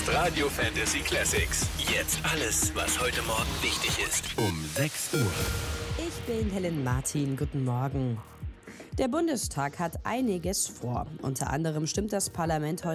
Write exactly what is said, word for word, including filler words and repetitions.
ist Radio Fantasy Classics. Jetzt alles, was heute Morgen wichtig ist. Um sechs Uhr. Ich bin Helen Martin. Guten Morgen. Der Bundestag hat einiges vor. Unter anderem stimmt das Parlament heute